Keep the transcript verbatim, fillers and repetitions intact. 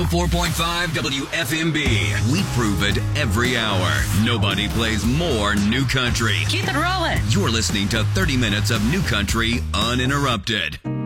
four point five W F M B. We prove it every hour. Nobody plays more new country. Keep it rolling. You're listening to thirty minutes of new country uninterrupted.